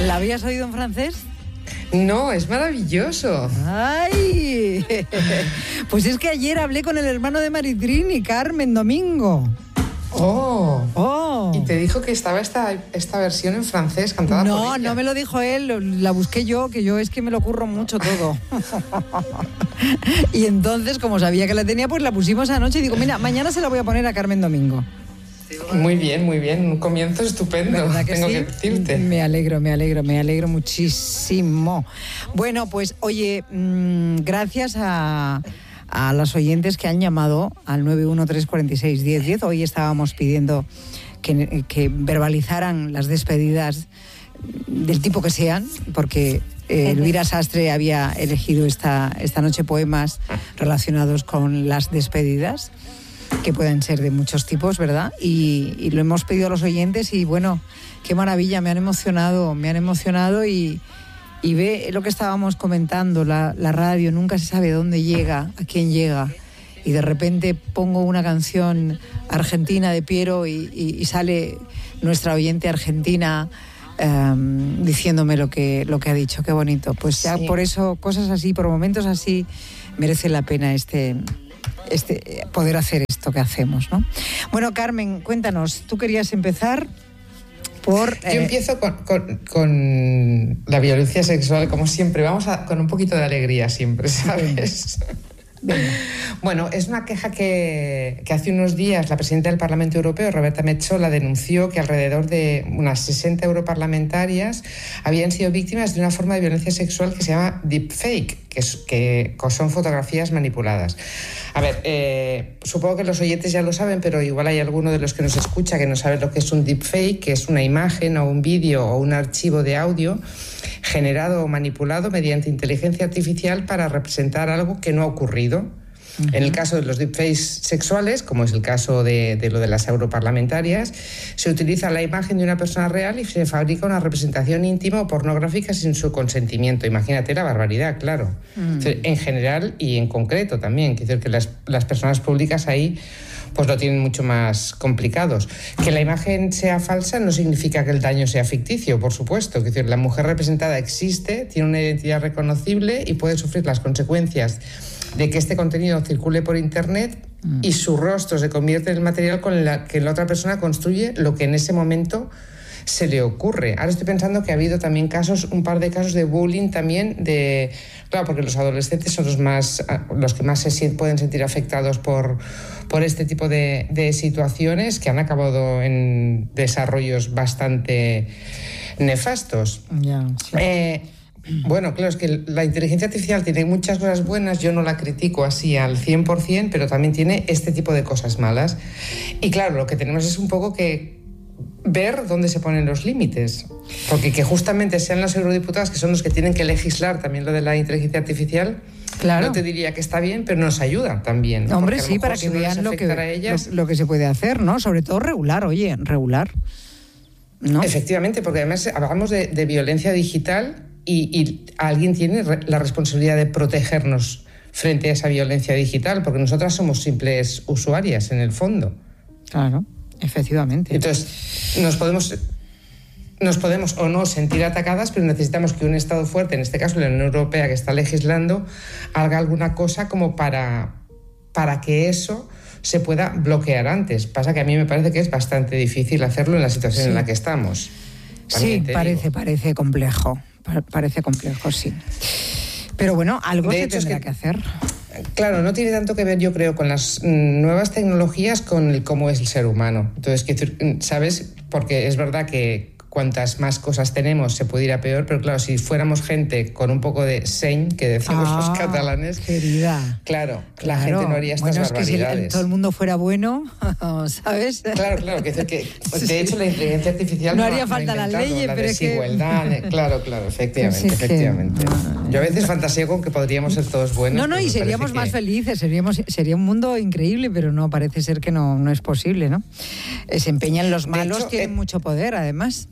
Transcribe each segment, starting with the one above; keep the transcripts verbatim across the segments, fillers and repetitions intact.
¿La habías oído en francés? No, es maravilloso. ¡Ay! Pues es que ayer hablé con el hermano de Maritrini, Carmen Domingo. Oh. Oh. Y te dijo que estaba esta, esta versión en francés cantada no, por ella. No, me lo dijo él, la busqué yo, que yo es que me lo curro mucho todo. Y entonces, como sabía que la tenía, pues la pusimos anoche y digo, mira, mañana se la voy a poner a Carmen Domingo. Muy bien, muy bien, un comienzo estupendo, que tengo sí? que decirte. Me alegro, me alegro, me alegro muchísimo. Bueno, pues oye, mmm, gracias a... a los oyentes que han llamado al nueve uno tres cuatro seis uno cero uno cero. Hoy estábamos pidiendo que, que verbalizaran las despedidas del tipo que sean, porque eh, Elvira Sastre había elegido esta, esta noche poemas relacionados con las despedidas, que pueden ser de muchos tipos, ¿verdad? Y, y lo hemos pedido a los oyentes y bueno, qué maravilla, me han emocionado, me han emocionado y... Y ve lo que estábamos comentando, la, la radio nunca se sabe dónde llega, a quién llega. Y de repente pongo una canción argentina de Piero y, y, y sale nuestra oyente argentina um, diciéndome lo que, lo que ha dicho. Qué bonito. Pues ya sí. Por eso, cosas así, por momentos así, merece la pena este, este poder hacer esto que hacemos, ¿no? Bueno, Carmen, cuéntanos, ¿tú querías empezar? Por, eh... Yo empiezo con, con, con la violencia sexual, como siempre. Vamos a, con un poquito de alegría siempre, ¿sabes? Bien. Bueno, es una queja que, que hace unos días la presidenta del Parlamento Europeo, Roberta Metsola, denunció que alrededor de unas sesenta europarlamentarias habían sido víctimas de una forma de violencia sexual que se llama deepfake, que, es, que son fotografías manipuladas. A ver, eh, supongo que los oyentes ya lo saben, pero igual hay alguno de los que nos escucha que no sabe lo que es un deepfake, que es una imagen o un vídeo o un archivo de audio generado o manipulado mediante inteligencia artificial para representar algo que no ha ocurrido. Uh-huh. En el caso de los deepfakes sexuales, como es el caso de, de lo de las europarlamentarias, se utiliza la imagen de una persona real y se fabrica una representación íntima o pornográfica sin su consentimiento. Imagínate la barbaridad, claro. Uh-huh. En general y en concreto también. Quiero decir que las, las personas públicas ahí pues lo tienen mucho más complicados. Que la imagen sea falsa no significa que el daño sea ficticio, por supuesto. Es decir, la mujer representada existe, tiene una identidad reconocible y puede sufrir las consecuencias de que este contenido circule por Internet mm. y su rostro se convierte en el material con el que la otra persona construye lo que en ese momento se le ocurre. Ahora estoy pensando que ha habido también casos, un par de casos de bullying también, de claro, porque los adolescentes son los más, los que más se pueden sentir afectados por, por este tipo de, de situaciones que han acabado en desarrollos bastante nefastos. Yeah, sí. Eh, Bueno, claro, es que la inteligencia artificial tiene muchas cosas buenas, yo no la critico así al cien por ciento, pero también tiene este tipo de cosas malas. Y claro, lo que tenemos es un poco que ver dónde se ponen los límites, porque que justamente sean las eurodiputadas que son los que tienen que legislar también lo de la inteligencia artificial, claro. No te diría que está bien, pero nos ayuda también, ¿no? Hombre, sí, para que si vean lo que, ellas... lo, lo que se puede hacer, ¿no? Sobre todo regular, oye, regular, ¿no? Efectivamente, porque además hablamos de, de violencia digital y, y alguien tiene re, la responsabilidad de protegernos frente a esa violencia digital, porque nosotras somos simples usuarias en el fondo. Claro. Efectivamente. Entonces, nos podemos, nos podemos o no sentir atacadas, pero necesitamos que un Estado fuerte, en este caso la Unión Europea que está legislando, haga alguna cosa como para, para que eso se pueda bloquear antes. Pasa que a mí me parece que es bastante difícil hacerlo en la situación sí. en la que estamos. Sí, parece, digo. parece complejo. Parece complejo, sí. Pero bueno, algo de se hecho tendrá es que, que hacer. Claro, no tiene tanto que ver, yo creo, con las nuevas tecnologías, con el cómo es el ser humano. Entonces, ¿sabes? Porque es verdad que cuantas más cosas tenemos se puede ir a peor, pero claro, si fuéramos gente con un poco de seny, que decimos ah, los catalanes, querida. Claro, claro, la gente no haría estas bueno, barbaridades. Es que si todo el mundo fuera bueno, ¿sabes? Claro, claro, que, que de sí. hecho la inteligencia artificial no, no haría ha, falta no las leyes, la pero desigualdad, es que... claro, claro, efectivamente, sí, efectivamente. Que... Yo a veces fantaseo con que podríamos ser todos buenos. No, no, y seríamos más que... felices, seríamos, sería un mundo increíble, pero no, parece ser que no, no es posible, ¿no? Se empeñan los malos, hecho, tienen eh... mucho poder, además.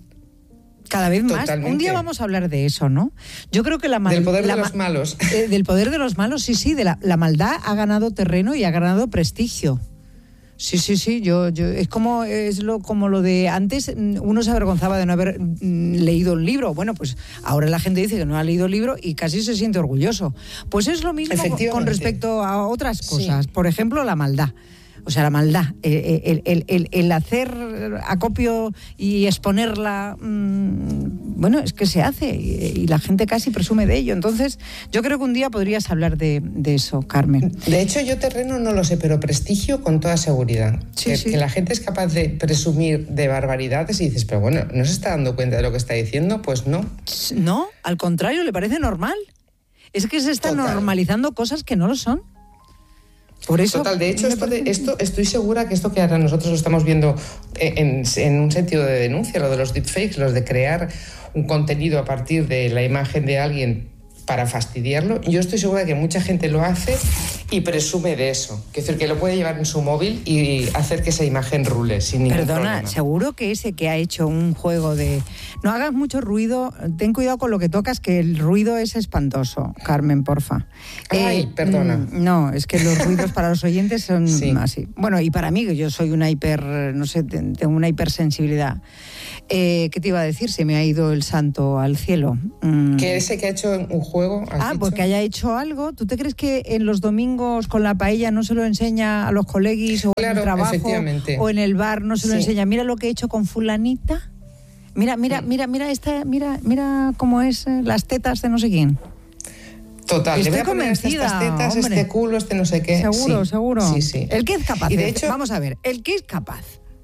Cada vez más. Totalmente. Un día vamos a hablar de eso, ¿no? Yo creo que la maldad... Del poder la de los malos. Eh, del poder de los malos, sí, sí. De la, la maldad ha ganado terreno y ha ganado prestigio. Sí, sí, sí, yo, yo es como es lo como lo de antes uno se avergonzaba de no haber mm, leído un libro. Bueno, pues ahora la gente dice que no ha leído el libro y casi se siente orgulloso. Pues es lo mismo con respecto a otras cosas. Sí. Por ejemplo, la maldad. O sea, la maldad, el, el, el, el hacer acopio y exponerla, mmm, bueno, es que se hace y, y la gente casi presume de ello. Entonces, yo creo que un día podrías hablar de, de eso, Carmen. De hecho, yo terreno no lo sé, pero prestigio con toda seguridad. Sí, que, sí. que la gente es capaz de presumir de barbaridades y dices, pero bueno, ¿no se está dando cuenta de lo que está diciendo? Pues no. No, al contrario, le parece normal. Es que se están Total. normalizando cosas que no lo son. Por eso, Total, de hecho, esto, de, esto estoy segura que esto que ahora nosotros lo estamos viendo en, en un sentido de denuncia, lo de los deepfakes, los de crear un contenido a partir de la imagen de alguien para fastidiarlo, yo estoy segura de que mucha gente lo hace y presume de eso. Es decir, que lo puede llevar en su móvil y hacer que esa imagen rule sin ningún Perdona, problema. seguro que ese que ha hecho un juego de... No hagas mucho ruido, ten cuidado con lo que tocas, que el ruido es espantoso, Carmen, porfa. Ay, eh, perdona. No, es que los ruidos para los oyentes son sí. así. Bueno, y para mí, que yo soy una hiper... No sé, tengo una hipersensibilidad. Eh, ¿Qué te iba a decir? Se me ha ido el santo al cielo. Mm. Que ese que ha hecho un juego... Ah, dicho? porque haya hecho algo. ¿Tú te crees que en los domingos con la paella no se lo enseña a los coleguis o claro, en el trabajo o en el bar no se lo sí. enseña? Mira lo que he hecho con fulanita. Mira, mira, sí. mira, mira esta, mira, mira cómo es eh, las tetas de no sé quién. Total, estoy le voy a convencida, estas tetas, hombre. Este culo, este no sé qué. Seguro, sí. seguro. Sí, sí. El que es capaz. Y de de, hecho, vamos a ver, el que es capaz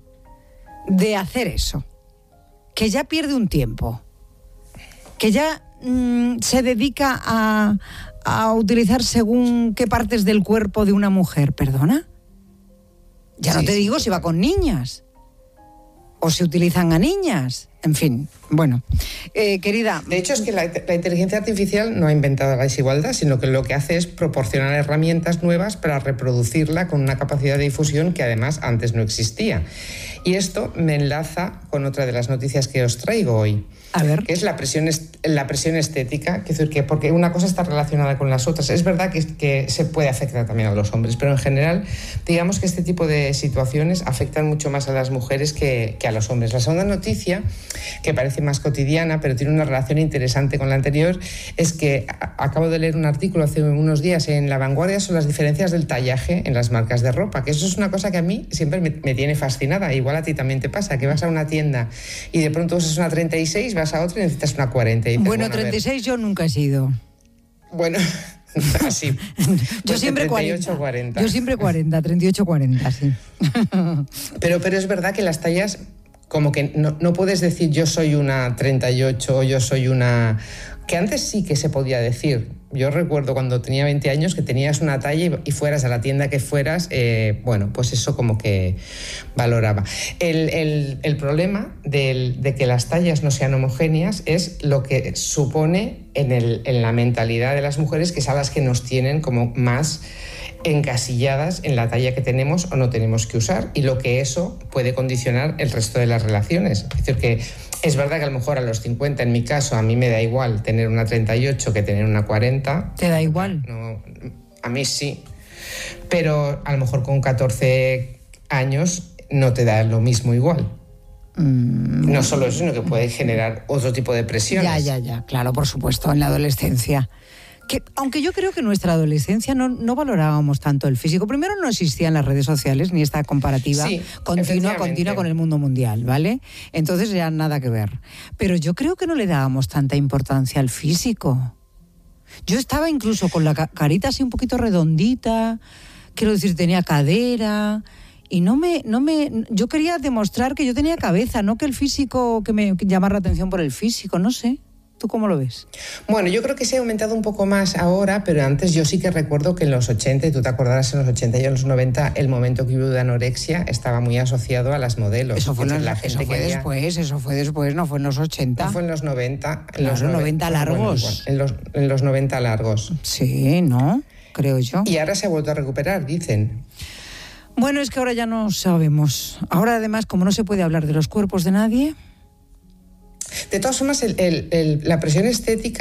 de hacer eso, que ya pierde un tiempo, que ya mmm, se dedica a, a utilizar según qué partes del cuerpo de una mujer, ¿perdona? Ya sí, no te sí, digo sí. si va con niñas o se utilizan a niñas, en fin, bueno, eh, querida. De hecho es que la, la inteligencia artificial no ha inventado la desigualdad, sino que lo que hace es proporcionar herramientas nuevas para reproducirla con una capacidad de difusión que además antes no existía. Y esto me enlaza con otra de las noticias que os traigo hoy. A ver. Que es la presión, la presión estética, que es decir, que porque una cosa está relacionada con las otras. Es verdad que, que se puede afectar también a los hombres, pero en general, digamos que este tipo de situaciones afectan mucho más a las mujeres que, que a los hombres. La segunda noticia, que parece más cotidiana, pero tiene una relación interesante con la anterior, es que acabo de leer un artículo hace unos días en La Vanguardia sobre las diferencias del tallaje en las marcas de ropa, que eso es una cosa que a mí siempre me, me tiene fascinada. Igual a ti también te pasa, que vas a una tienda y de pronto usas una treinta y seis, vas a otra y necesitas una cuarenta. Y dices, bueno, bueno, treinta y seis yo nunca he sido. Bueno, así. Yo pues siempre treinta y ocho, cuarenta. Yo siempre cuarenta, treinta y ocho, cuarenta, sí. Pero, pero es verdad que las tallas, como que no, no puedes decir yo soy una treinta y ocho o yo soy una... Que antes sí que se podía decir. Yo recuerdo cuando tenía veinte años que tenías una talla y fueras a la tienda que fueras, eh, bueno, pues eso como que valoraba. El, el, el problema del, de que las tallas no sean homogéneas es lo que supone en, el, en la mentalidad de las mujeres, que son las que nos tienen como más encasilladas en la talla que tenemos o no tenemos que usar, y lo que eso puede condicionar el resto de las relaciones. Es decir, que es verdad que a lo mejor a los cincuenta, en mi caso, a mí me da igual tener una treinta y ocho que tener una cuarenta. ¿Te da igual? No, a mí sí. Pero a lo mejor con catorce años no te da lo mismo igual. Mm. No solo eso, sino que puede generar otro tipo de presiones. Ya, ya, ya. Claro, por supuesto, en la adolescencia. Que, aunque yo creo que en nuestra adolescencia no, no valorábamos tanto el físico. Primero, no existían las redes sociales ni esta comparativa sí, continua, continua con el mundo mundial, ¿vale? Entonces ya nada que ver. Pero yo creo que no le dábamos tanta importancia al físico. Yo estaba incluso con la carita así un poquito redondita, quiero decir, tenía cadera, y no me, no me, yo quería demostrar que yo tenía cabeza, no que el físico, que me llamara la atención por el físico, no sé. ¿Tú cómo lo ves? Bueno, yo creo que se ha aumentado un poco más ahora, pero antes yo sí que recuerdo que en los ochenta, y tú te acordarás en los ochenta y en los noventa, el momento que hubo de anorexia estaba muy asociado a las modelos. Eso fue, decir, los, la gente eso fue quería... después, eso fue después, no fue en los ochenta. No fue en los noventa. En claro, los noventa largos. Bueno, en, los, en los noventa largos. Sí, ¿no? Creo yo. Y ahora se ha vuelto a recuperar, dicen. Bueno, es que ahora ya no sabemos. Ahora además, como no se puede hablar de los cuerpos de nadie... De todas formas, el, el, el, la presión estética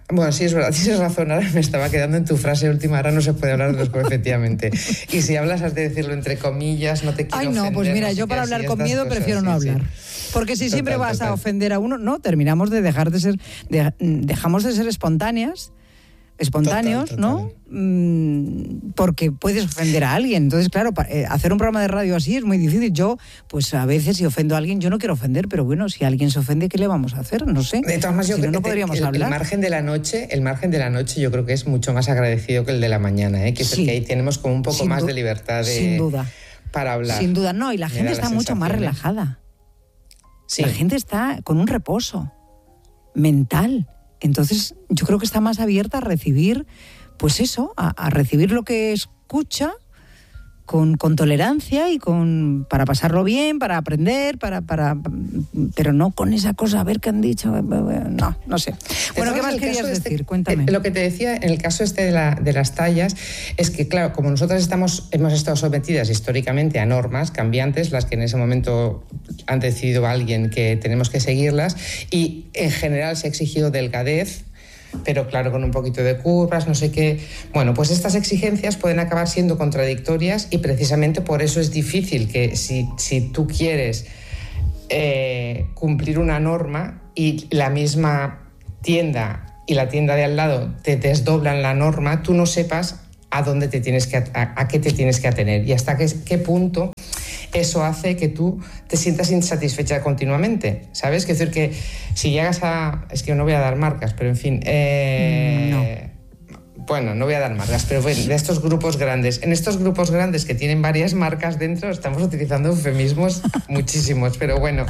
Bueno, sí, es verdad, tienes razón, ahora me estaba quedando en tu frase última, ahora no se puede hablar de los efectivamente. Y si hablas has de decirlo entre comillas, no te quiero Ay, no, ofender, pues mira, no sé yo qué, para así, hablar con estas miedo cosas, prefiero sí, no hablar. Sí. Porque si Total, siempre vas total. a ofender a uno, no, terminamos de dejar de ser, de, dejamos de ser espontáneas, espontáneos, Total, total. ¿no? Mm, porque puedes ofender a alguien. Entonces, claro, pa, eh, hacer un programa de radio así es muy difícil. Yo, pues a veces si ofendo a alguien, yo no quiero ofender, pero bueno, si alguien se ofende, ¿qué le vamos a hacer? No sé. De todas maneras, si yo no, creo no que podríamos el, hablar. el margen de la noche, el margen de la noche yo creo que es mucho más agradecido que el de la mañana, ¿eh? Que es Sí. el que ahí tenemos como un poco Sin más du- de libertad de, sin duda. para hablar. Sin duda, no, y la Me gente da está la mucho más sensación, ¿eh? relajada. Sí. La gente está con un reposo mental. Entonces, yo creo que está más abierta a recibir, pues eso, a, a recibir lo que escucha con, con tolerancia y con para pasarlo bien, para aprender, para, para pero no con esa cosa, a ver qué han dicho, no, no sé. Bueno, ¿qué más querías decir? Este, Cuéntame. Lo que te decía en el caso este de, la, de las tallas es que, claro, como nosotras estamos, hemos estado sometidas históricamente a normas cambiantes, las que en ese momento han decidido alguien que tenemos que seguirlas, y en general se ha exigido delgadez, pero claro, con un poquito de curvas, no sé qué. Bueno, pues estas exigencias pueden acabar siendo contradictorias y precisamente por eso es difícil que si, si tú quieres eh, cumplir una norma y la misma tienda y la tienda de al lado te desdoblan la norma, tú no sepas a dónde te tienes que, a, a qué te tienes que atener y hasta qué, qué punto eso hace que tú te sientas insatisfecha continuamente, ¿sabes? Es decir, que si llegas a... Es que no voy a dar marcas, pero en fin... Eh, no. Bueno, no voy a dar marcas, pero bueno, de estos grupos grandes. En estos grupos grandes que tienen varias marcas dentro, estamos utilizando eufemismos muchísimos, pero bueno...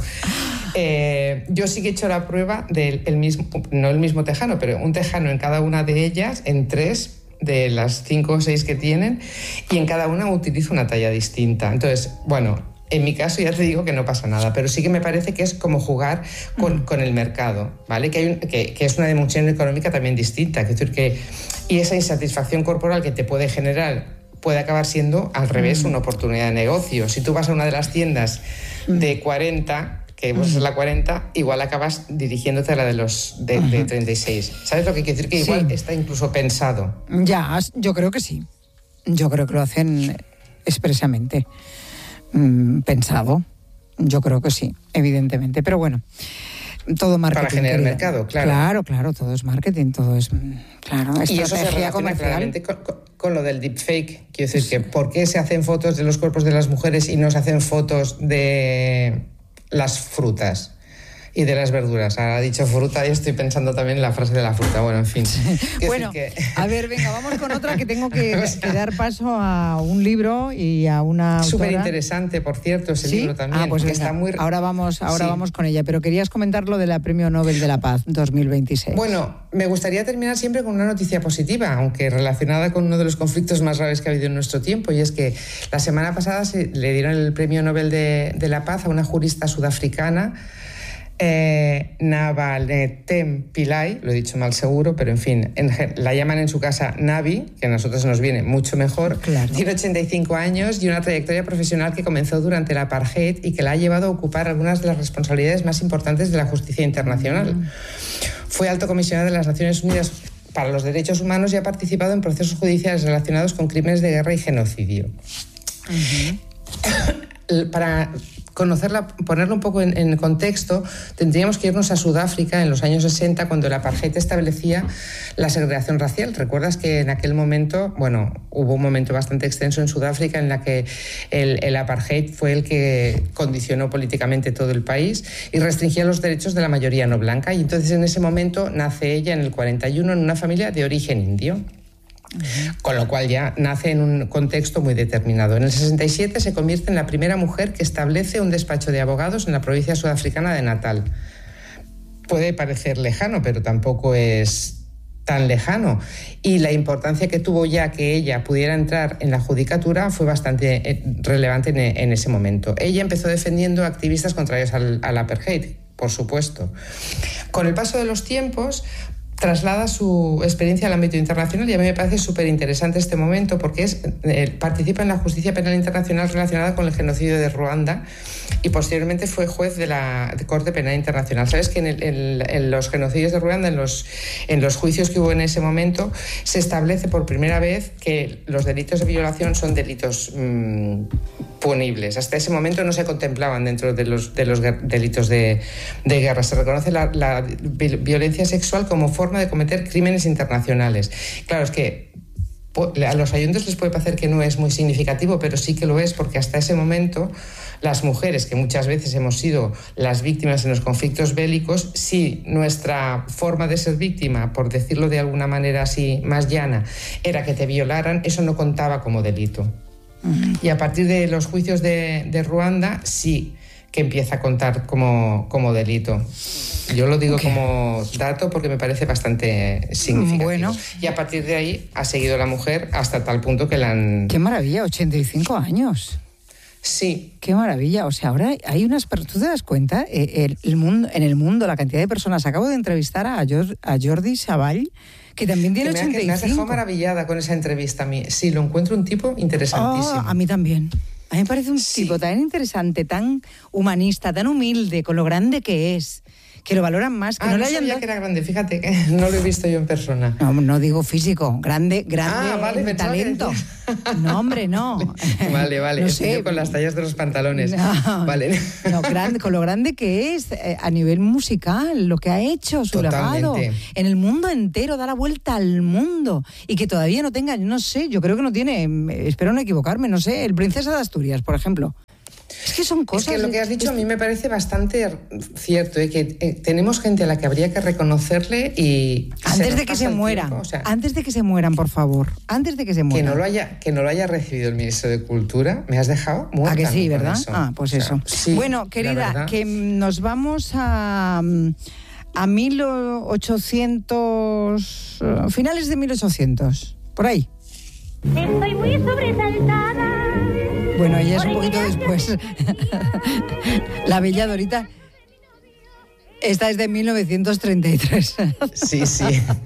Eh, yo sí que he hecho la prueba del el mismo... No el mismo tejano, pero un tejano en cada una de ellas, en tres... de las cinco o seis que tienen, y en cada una utilizo una talla distinta. Entonces, bueno, en mi caso ya te digo que no pasa nada, pero sí que me parece que es como jugar con, mm. con el mercado, ¿vale? Que, hay un, que, que es una dimensión económica también distinta, es decir, que, y esa insatisfacción corporal que te puede generar puede acabar siendo, al revés, mm. una oportunidad de negocio. Si tú vas a una de las tiendas mm. de cuarenta, que vos es la cuarenta, igual acabas dirigiéndote a la de los de, uh-huh. de treinta y seis. ¿Sabes lo que quiere decir? Que igual sí. Está incluso pensado. Ya, yo creo que sí. Yo creo que lo hacen expresamente. Mm, pensado. Yo creo que sí, evidentemente. Pero bueno, todo marketing. Para generar querida. mercado, claro. Claro, claro, todo es marketing, todo es, claro, y eso se relaciona comercial. Claramente con, con, con lo del deepfake. Quiero decir, sí. que ¿por qué se hacen fotos de los cuerpos de las mujeres y no se hacen fotos de las frutas y de las verduras? Ahora ha dicho fruta y estoy pensando también en la frase de la fruta. Bueno, en fin. Bueno, que... a ver, venga, vamos con otra que tengo que, o sea, que dar paso a un libro y a una autora. Súper interesante, por cierto, ese ¿Sí? libro también. Ah, pues que venga, está muy... ahora, vamos, ahora sí. vamos con ella, pero querías comentar lo de la Premio Nobel de la Paz dos mil veintiséis. Bueno, me gustaría terminar siempre con una noticia positiva, aunque relacionada con uno de los conflictos más graves que ha habido en nuestro tiempo, y es que la semana pasada se le dieron el Premio Nobel de, de la Paz a una jurista sudafricana, Eh, Navanetem Pillay, lo he dicho mal seguro, pero en fin, en, la llaman en su casa Navi, que a nosotros nos viene mucho mejor. Claro. Tiene ochenta y cinco años y una trayectoria profesional que comenzó durante el apartheid y que la ha llevado a ocupar algunas de las responsabilidades más importantes de la justicia internacional. Mm. Fue alto comisionado de las Naciones Unidas para los Derechos Humanos y ha participado en procesos judiciales relacionados con crímenes de guerra y genocidio. Uh-huh. Para conocerla, ponerlo un poco en, en contexto, tendríamos que irnos a Sudáfrica en los años sesenta, cuando el apartheid establecía la segregación racial. ¿Recuerdas que en aquel momento, bueno, hubo un momento bastante extenso en Sudáfrica en la que el, el apartheid fue el que condicionó políticamente todo el país y restringía los derechos de la mayoría no blanca? Y entonces en ese momento nace ella en el cuarenta y uno en una familia de origen indio. Uh-huh. Con lo cual ya nace en un contexto muy determinado. En el sesenta y siete se convierte en la primera mujer que establece un despacho de abogados en la provincia sudafricana de Natal. Puede parecer lejano, pero tampoco es tan lejano. Y la importancia que tuvo ya que ella pudiera entrar en la judicatura fue bastante relevante en, en ese momento. Ella empezó defendiendo a activistas contrarios al, al apartheid, por supuesto. Con el paso de los tiempos, traslada su experiencia al ámbito internacional y a mí me parece súper interesante este momento porque es, eh, participa en la justicia penal internacional relacionada con el genocidio de Ruanda y posteriormente fue juez de la de Corte Penal Internacional. Sabes que en, el, en, en los genocidios de Ruanda, en los, en los juicios que hubo en ese momento, se establece por primera vez que los delitos de violación son delitos mmm, punibles. Hasta ese momento no se contemplaban dentro de los, de los delitos de, de guerra. Se reconoce la, la violencia sexual como forma de cometer crímenes internacionales. Claro, es que a los ayuntamientos les puede parecer que no es muy significativo, pero sí que lo es, porque hasta ese momento las mujeres, que muchas veces hemos sido las víctimas en los conflictos bélicos, si nuestra forma de ser víctima, por decirlo de alguna manera así más llana, era que te violaran, eso no contaba como delito. Uh-huh. Y a partir de los juicios de, de Ruanda, sí que empieza a contar como, como delito. Yo lo digo okay. como dato porque me parece bastante significativo. Bueno. Y a partir de ahí ha seguido la mujer hasta tal punto que la han... ¡Qué maravilla! ochenta y cinco años. Sí. ¡Qué maravilla! O sea, ahora hay unas... ¿Tú te das cuenta? El, el mundo, en el mundo, la cantidad de personas... Acabo de entrevistar a, Jor, a Jordi Savall, que también tiene que me ochenta y cinco. Me has dejado maravillada con esa entrevista a mí. Sí, lo encuentro un tipo interesantísimo. Oh, a mí también. A mí me parece un sí. tipo tan interesante, tan humanista, tan humilde, con lo grande que es, que lo valoran más. Que ah, no, no le hayan sabía dado... que era grande, fíjate, que no lo he visto yo en persona. No, no digo físico, grande, grande ah, vale, en talento. No, hombre, no. Vale, vale, no estoy sé. con las tallas de los pantalones. No, vale. No, grande, con lo grande que es eh, a nivel musical, lo que ha hecho, su legado. En el mundo entero, da la vuelta al mundo. Y que todavía no tenga, no sé, yo creo que no tiene, espero no equivocarme, no sé, el Princesa de Asturias, por ejemplo. Es que son cosas... Es que lo que has dicho a mí me parece bastante cierto, ¿eh? que eh, tenemos gente a la que habría que reconocerle y... Antes de que se mueran, o sea, antes de que se mueran, por favor, antes de que se mueran. Que no lo haya, que no lo haya recibido el ministro de Cultura, me has dejado muerta. ¿A que sí, verdad? Eso. Ah, pues o sea, eso. Sí, bueno, querida, que nos vamos a... a mil ochocientos... finales de mil ochocientos, por ahí. Estoy muy sobresaltada. Bueno, ella es un poquito después. La Bella Dorita. Esta es de mil novecientos treinta y tres. Sí, sí.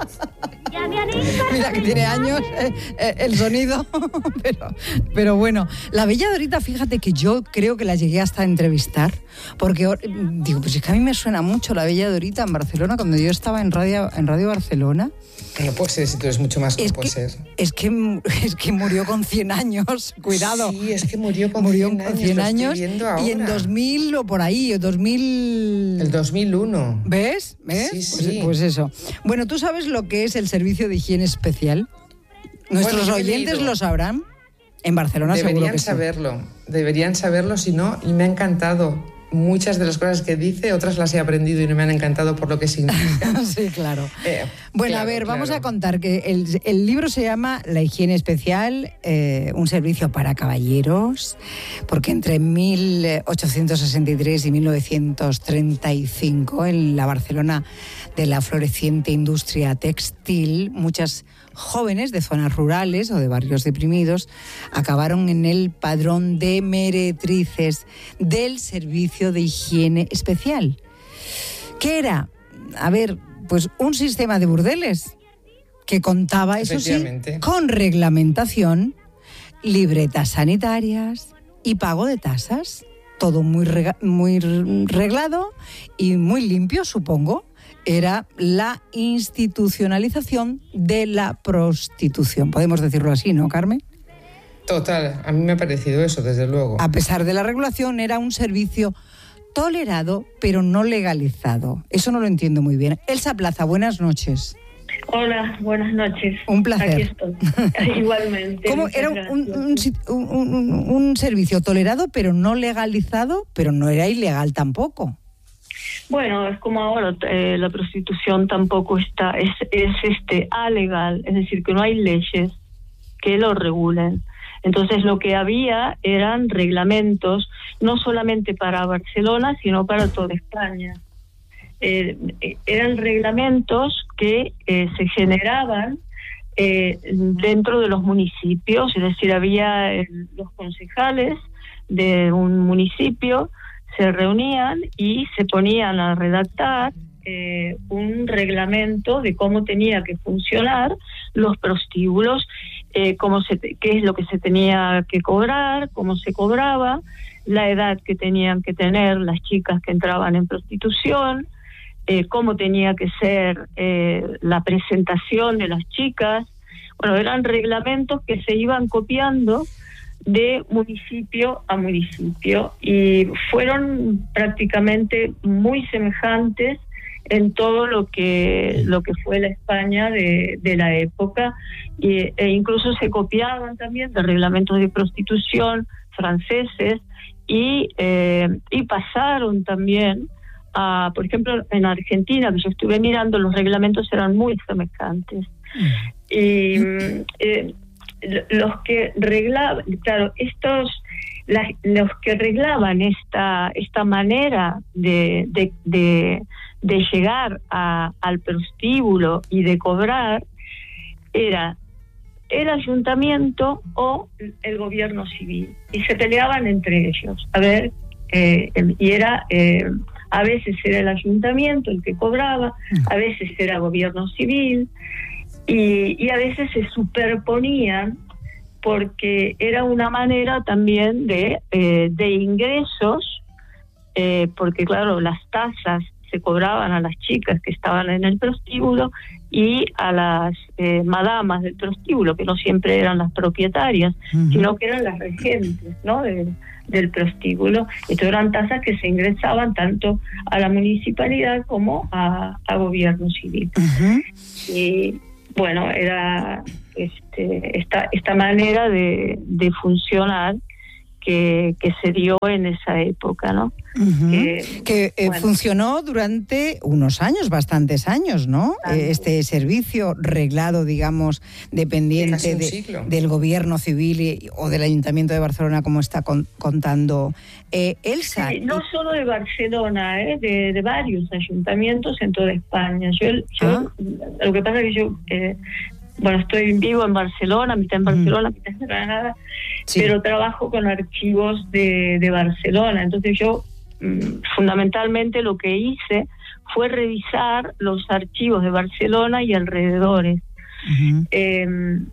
Mira que tiene años eh, eh, el sonido, pero, pero bueno. La Bella Dorita, fíjate que yo creo que la llegué hasta a entrevistar, porque digo, pues es que a mí me suena mucho La Bella Dorita en Barcelona, cuando yo estaba en Radio, en Radio Barcelona. No puede ser, si tú eres mucho más, no puede ser. Es que, es que murió con cien años, cuidado. Sí, es que murió con murió cien con años, cien años y en dos mil o por ahí, o dos mil... El dos mil uno. ¿Ves? ¿Ves? Sí, pues, sí. Pues eso. Bueno, ¿tú sabes lo que es el servicio de higiene especial? Nuestros bueno, oyentes lo sabrán. En Barcelona deberían seguro que saberlo, sí. Deberían saberlo, si no, y me ha encantado. Muchas de las cosas que dice, otras las he aprendido y no me han encantado por lo que significa. Sí, claro. Eh, bueno, claro, a ver, claro. vamos a contar que el, el libro se llama La higiene especial, eh, un servicio para caballeros, porque entre mil ochocientos sesenta y tres y mil novecientos treinta y cinco, en la Barcelona de la floreciente industria textil, muchas jóvenes de zonas rurales o de barrios deprimidos acabaron en el padrón de meretrices del servicio de higiene especial. ¿Qué era? A ver, pues un sistema de burdeles que contaba, eso sí, con reglamentación, libretas sanitarias y pago de tasas. Todo muy, rega- muy reglado y muy limpio, supongo. Era la institucionalización de la prostitución. Podemos decirlo así, ¿no, Carmen? Total, a mí me ha parecido eso, desde luego. A pesar de la regulación, era un servicio tolerado, pero no legalizado. Eso no lo entiendo muy bien. Elsa Plaza, buenas noches. Hola, buenas noches. Un placer. Aquí estoy. Igualmente. ¿Cómo era un, un, un, un, un servicio tolerado, pero no legalizado, pero no era ilegal tampoco? Bueno, es como ahora, eh, la prostitución tampoco está, es, es este alegal, es decir, que no hay leyes que lo regulen. Entonces lo que había eran reglamentos, no solamente para Barcelona, sino para toda España. Eh, eran reglamentos que eh, se generaban eh, dentro de los municipios, es decir, había eh, los concejales de un municipio se reunían y se ponían a redactar eh, un reglamento de cómo tenía que funcionar los prostíbulos, eh, cómo se, qué es lo que se tenía que cobrar, cómo se cobraba, la edad que tenían que tener las chicas que entraban en prostitución, eh, cómo tenía que ser eh, la presentación de las chicas. Bueno, eran reglamentos que se iban copiando de municipio a municipio y fueron prácticamente muy semejantes en todo lo que lo que fue la España de, de la época, y, e incluso se copiaban también de reglamentos de prostitución franceses y eh, y pasaron también a, por ejemplo, en Argentina, que yo estuve mirando, los reglamentos eran muy semejantes. Y eh, los que reglaban, claro, estos, la, los que reglaban esta esta manera de de, de, de llegar a, al prostíbulo y de cobrar era el ayuntamiento o el gobierno civil, y se peleaban entre ellos. A ver, eh, y era eh, a veces era el ayuntamiento el que cobraba, a veces era gobierno civil, y, y a veces se superponían, porque era una manera también de, eh, de ingresos, eh, porque claro, las tasas se cobraban a las chicas que estaban en el prostíbulo y a las eh, madamas del prostíbulo, que no siempre eran las propietarias, uh-huh. sino que eran las regentes, ¿no?, de, del prostíbulo. Estas eran tasas que se ingresaban tanto a la municipalidad como a, a gobierno civil. Uh-huh. Y bueno, era este, esta, esta manera de, de funcionar que, que se dio en esa época, ¿no? Uh-huh. Que, que eh, bueno. funcionó durante unos años, bastantes años, ¿no? Eh, este servicio reglado, digamos, dependiente de, del gobierno civil y, o del Ayuntamiento de Barcelona, como está con, contando eh, Elsa. Sí, no solo de Barcelona, eh, de, de varios ayuntamientos en toda España. Yo, yo ¿Ah? Lo que pasa es que yo... Eh, Bueno, estoy vivo en Barcelona, mitad en Barcelona, mm. mitad en Granada, sí. pero trabajo con archivos de, de Barcelona. Entonces yo, mmm, fundamentalmente lo que hice fue revisar los archivos de Barcelona y alrededores. Uh-huh. Eh,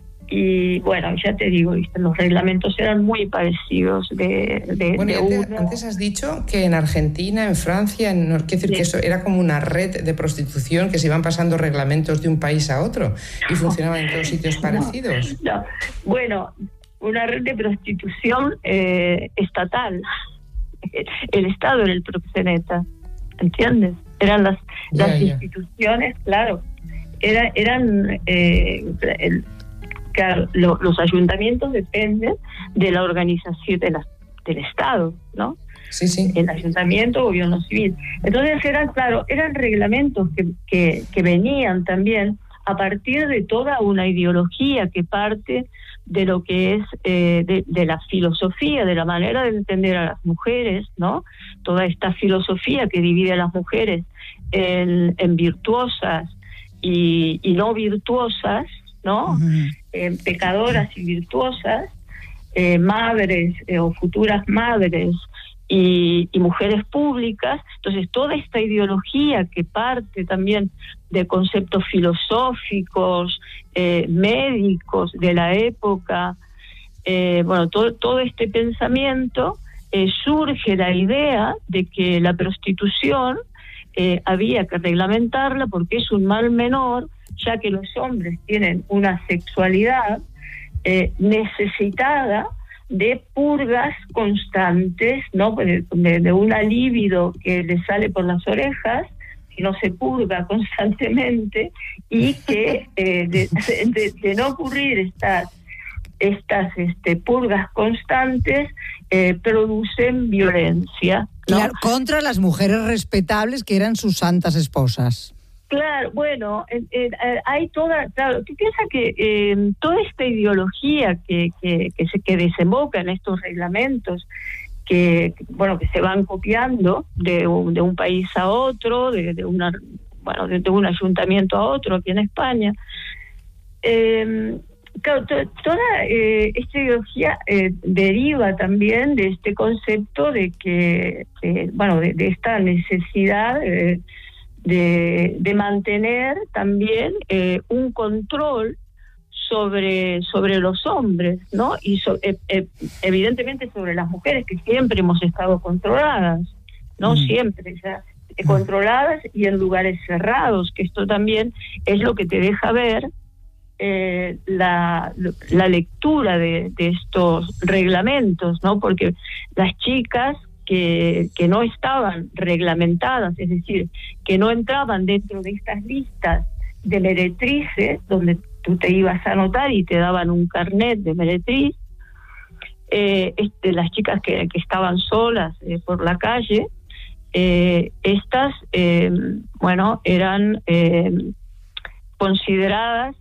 y bueno, ya te digo, los reglamentos eran muy parecidos de, de, bueno, de antes, uno. Antes has dicho que en Argentina, en Francia, en, quiero decir sí. que eso era como una red de prostitución, que se iban pasando reglamentos de un país a otro y funcionaban en todos sitios parecidos. No, no. Bueno, una red de prostitución eh, estatal. El Estado era el proxeneta, ¿entiendes? Eran las, ya, las ya. instituciones, claro, era, eran... Eh, el, Claro, lo, los ayuntamientos dependen de la organización de la, del Estado, ¿no? Sí, sí. El ayuntamiento, gobierno civil. Entonces eran, claro, eran reglamentos que, que, que venían también a partir de toda una ideología que parte de lo que es eh, de, de la filosofía, de la manera de entender a las mujeres, ¿no? Toda esta filosofía que divide a las mujeres en, en virtuosas y, y no virtuosas, ¿no? Uh-huh. Eh, pecadoras y virtuosas, eh, madres eh, o futuras madres y, y mujeres públicas. Entonces toda esta ideología que parte también de conceptos filosóficos, eh, médicos de la época, eh, bueno, todo, todo este pensamiento, eh, surge la idea de que la prostitución eh, había que reglamentarla porque es un mal menor, ya que los hombres tienen una sexualidad eh, necesitada de purgas constantes, ¿no? De, de, de una libido que le sale por las orejas, si no se purga constantemente, y que eh, de, de, de no ocurrir estas estas este, purgas constantes eh, producen violencia, ¿no? Claro, contra las mujeres respetables que eran sus santas esposas. Claro, bueno, eh, eh, hay toda, claro, tú piensas que eh, toda esta ideología que, que, que se que desemboca en estos reglamentos, que bueno, que se van copiando de un, de un país a otro, de, de una, bueno, de, de un ayuntamiento a otro aquí en España. Eh, claro, to, toda eh, esta ideología eh, deriva también de este concepto de que, eh, bueno, de, de esta necesidad. Eh, de, de mantener también eh, un control sobre sobre los hombres, ¿no? Y so, eh, eh, evidentemente sobre las mujeres, que siempre hemos estado controladas, ¿no? Mm. Siempre, ya, eh, controladas y en lugares cerrados, que esto también es lo que te deja ver eh, la, la lectura de, de estos reglamentos, ¿no? Porque las chicas que, que no estaban reglamentadas, es decir, que no entraban dentro de estas listas de meretrices, donde tú te ibas a anotar y te daban un carnet de meretriz, eh, este, las chicas que, que estaban solas eh, por la calle, eh, estas, eh, bueno, eran eh, consideradas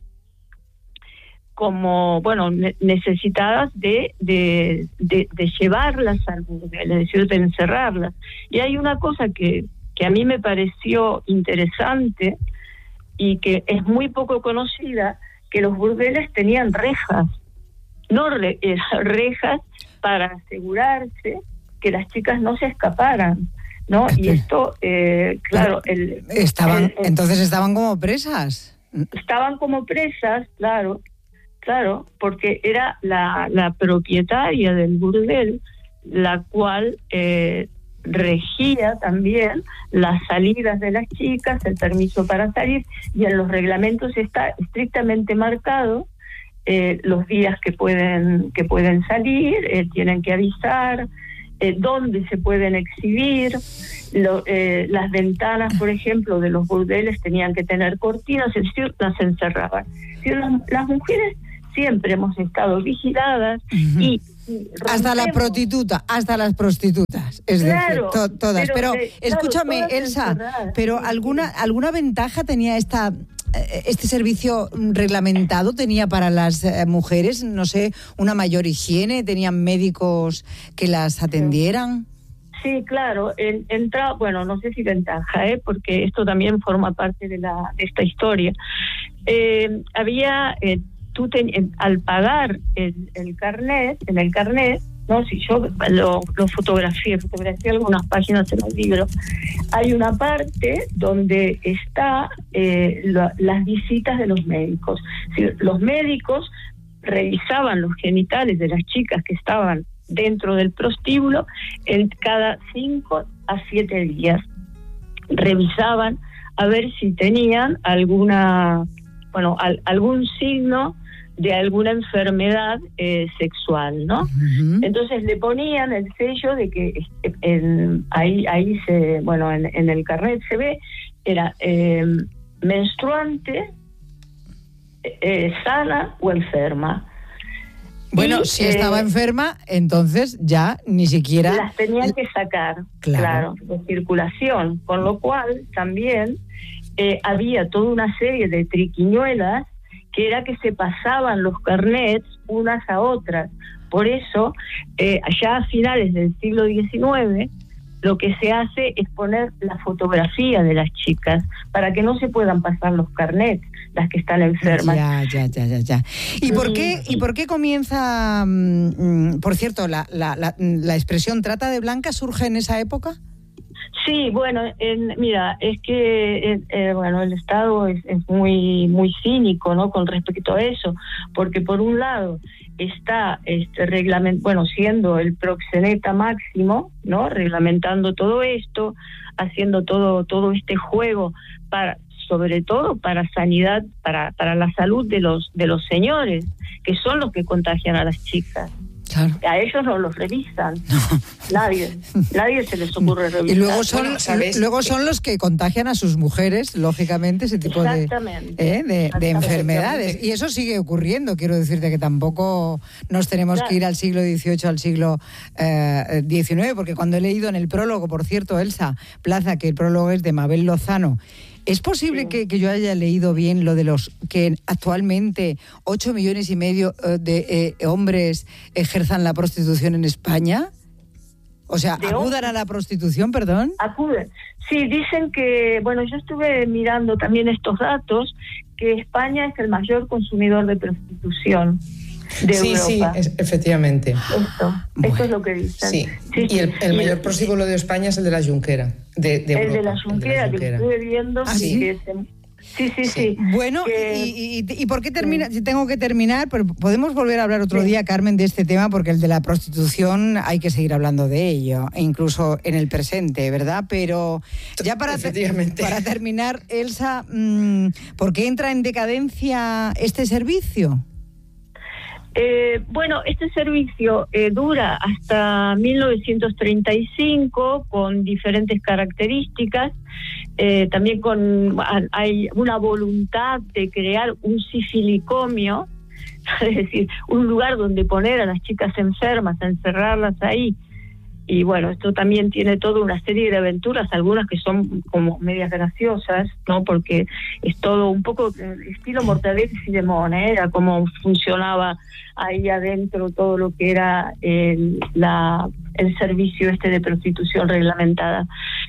como, bueno, ne- necesitadas de, de, de, de llevarlas al burdel, es decir, de encerrarlas. Y hay una cosa que, que a mí me pareció interesante y que es muy poco conocida, que los burdeles tenían rejas, no re, eh, rejas para asegurarse que las chicas no se escaparan, ¿no? Y esto, eh, claro, el, estaban, el, el, entonces estaban como presas. Estaban como presas, claro, claro, porque era la, la propietaria del burdel la cual eh, regía también las salidas de las chicas, el permiso para salir, y en los reglamentos está estrictamente marcado eh, los días que pueden que pueden salir, eh, tienen que avisar eh, dónde se pueden exhibir, lo, eh, las ventanas, por ejemplo, de los burdeles tenían que tener cortinas, es decir, las encerraban. Es decir, las, las mujeres siempre hemos estado vigiladas. Uh-huh. y hasta la prostituta, hasta las prostitutas, es claro, decir, to- todas. Pero, pero de, escúchame, claro, Elsa, encerradas. pero alguna alguna ventaja tenía esta este servicio reglamentado, tenía para las eh, mujeres, no sé, una mayor higiene, tenían médicos que las atendieran. Sí, claro, en, entra, bueno, no sé si ventaja, ¿eh? Porque esto también forma parte de la de esta historia. Eh, había eh, tú ten, al pagar el, el carnet, en el carnet, no, si yo lo, lo fotografié, fotografié algunas páginas en el libro, hay una parte donde está eh, lo, las visitas de los médicos. Si los médicos revisaban los genitales de las chicas que estaban dentro del prostíbulo en cada cinco a siete días. Revisaban a ver si tenían alguna, bueno, al, algún signo de alguna enfermedad eh, sexual, ¿no? Uh-huh. Entonces le ponían el sello de que en, ahí ahí se, bueno, en, en el carnet se ve, era eh, menstruante, eh, sana o enferma. Bueno, y, si eh, estaba enferma, entonces ya ni siquiera... Las tenían que sacar, claro, claro de circulación, con lo cual también eh, había toda una serie de triquiñuelas que era que se pasaban los carnets unas a otras. Por eso, eh, allá a finales del siglo diecinueve, lo que se hace es poner la fotografía de las chicas para que no se puedan pasar los carnets, las que están enfermas. Ya, ya, ya, ya, ya. ¿Y por qué, y por qué comienza, mmm, por cierto, la, la, la, la expresión trata de blancas surge en esa época? Sí, bueno, en, mira, es que eh, eh, bueno, el Estado es, es muy muy cínico, ¿no? Con respecto a eso, porque por un lado está este reglamento, bueno, siendo el proxeneta máximo, ¿no? Reglamentando todo esto, haciendo todo todo este juego para, sobre todo para sanidad, para para la salud de los de los señores, que son los que contagian a las chicas. Claro. A ellos no los revisan. No. Nadie. Nadie se les ocurre revisar. Y luego son, bueno, ¿sabes? luego son los que contagian a sus mujeres, lógicamente, ese tipo de, ¿eh? de, de enfermedades. Y eso sigue ocurriendo. Quiero decirte que tampoco nos tenemos claro. que ir al siglo dieciocho, al siglo eh, diecinueve, porque cuando he leído en el prólogo, por cierto, Elsa Plaza, que el prólogo es de Mabel Lozano, ¿es posible sí. que, que yo haya leído bien lo de los que actualmente ocho millones y medio de eh, hombres ejerzan la prostitución en España? O sea, acudan a la prostitución, perdón. Acuden. Sí, dicen que, bueno, yo estuve mirando también estos datos, que España es el mayor consumidor de prostitución. de sí, Europa. Sí, es, efectivamente. Esto, Bueno. esto es lo que dicen. Sí, Sí, y el, el y mayor el- prostíbulo de España es el de la Junquera. De, de el Europa, de la el de Junquera, que Junquera. estuve viendo. ¿Ah, sí, sí? que es en- sí, sí, sí. Sí. Bueno, que- y, y, y por qué termina? Si tengo que terminar, pero podemos volver a hablar otro día, Carmen, de este tema, porque el de la prostitución hay que seguir hablando de ello, e incluso en el presente, ¿verdad? Pero ya para, te- Efectivamente. para terminar, Elsa, mmm, ¿por qué entra en decadencia este servicio? Eh, bueno, este servicio eh, dura hasta mil novecientos treinta y cinco con diferentes características, eh, también con hay una voluntad de crear un sifilicomio, es decir, un lugar donde poner a las chicas enfermas, a encerrarlas ahí. Y bueno, esto también tiene toda una serie de aventuras, algunas que son como medias graciosas, ¿no? Porque es todo un poco estilo Mortadelo y Filemón, ¿eh? Era como funcionaba ahí adentro todo lo que era el, la, el servicio este de prostitución reglamentada.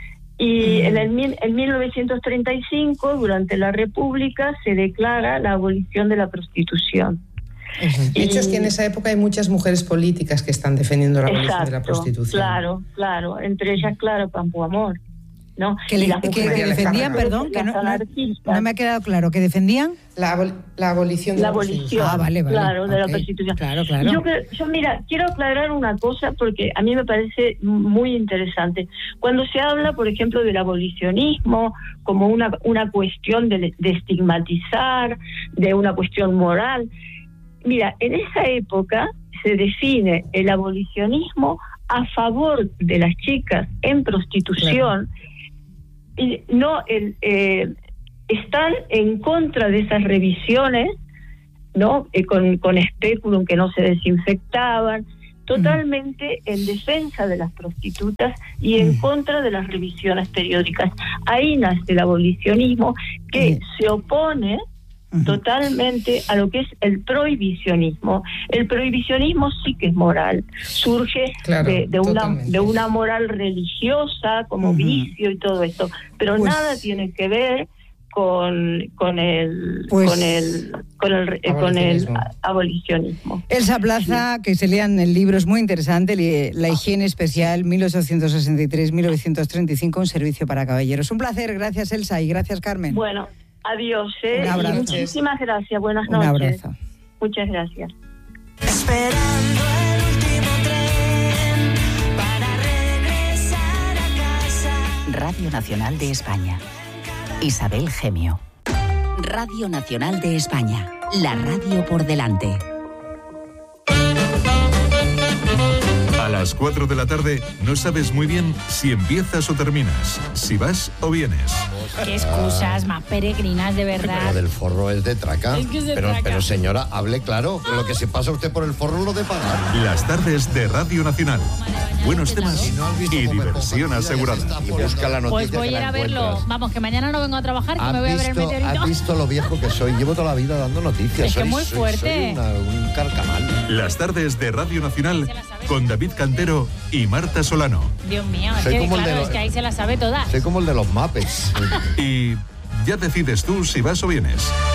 Y en, el, mil- en mil novecientos treinta y cinco, durante la República, se declara la abolición de la prostitución. De hecho, es que en esa época hay muchas mujeres políticas que están defendiendo la abolición Exacto, de la prostitución. Claro, claro. Entre ellas, claro, Campo Amor, ¿no? Que, le- Y las que mujeres- defendían, las perdón, que no, no- anarquistas. no me ha quedado claro, ¿que defendían? La, abol- la abolición de La la, prostitución. abolición, Ah, vale, vale. claro, de la Ok. prostitución. Claro, claro. Yo, cre- yo, mira, quiero aclarar una cosa porque a mí me parece muy interesante. Cuando se habla, por ejemplo, del abolicionismo como una, una cuestión de, de estigmatizar, de una cuestión moral, mira, en esa época se define el abolicionismo a favor de las chicas en prostitución, y no el... Eh, están en contra de esas revisiones, ¿no? Eh, con, con especulum que no se desinfectaban, totalmente mm. en defensa de las prostitutas y en mm. contra de las revisiones periódicas. Ahí nace el abolicionismo que mm. se opone uh-huh. totalmente a lo que es el prohibicionismo. El prohibicionismo sí que es moral, surge claro, de, de, una, de una moral religiosa como uh-huh. vicio y todo esto, pero pues, nada tiene que ver con con el pues, con el con el abolicionismo. con el abolicionismo. Elsa Plaza, sí. Que se lean el libro, es muy interesante, La higiene especial mil ochocientos sesenta y tres a mil novecientos treinta y cinco, un servicio para caballeros. Un placer, gracias Elsa y gracias Carmen. Bueno, adiós, ¿eh? Un abrazo. Y muchísimas gracias, buenas noches. Un abrazo. Muchas gracias. Esperando el último tren para regresar a casa. Radio Nacional de España. Isabel Gemio. Radio Nacional de España. La radio por delante. A las cuatro de la tarde no sabes muy bien si empiezas o terminas, si vas o vienes. Qué excusas más peregrinas, de verdad. Pero del forro es de traca. Es que es de pero, traca. pero señora, hable claro. Lo que se pasa usted por el forro lo de pagar. Las tardes de Radio Nacional. Buenos temas Si no has visto y Comer diversión Popa, ya se asegurada. está poniendo- busca la noticia Pues voy que a ir la a verlo. encuentras. Vamos, que mañana no vengo a trabajar, que ¿Has me voy a ver el visto, meteorito. has visto lo viejo que soy? Llevo toda la vida dando noticias. Es que soy, muy soy- fuerte. soy una- un carcamal. Las tardes de Radio Nacional con David Cantero y Marta Solano. Dios mío, es Soy que como el de claro, los- es que ahí se las sabe todas. Soy como el de los Muppets. Y ya decides tú si vas o vienes.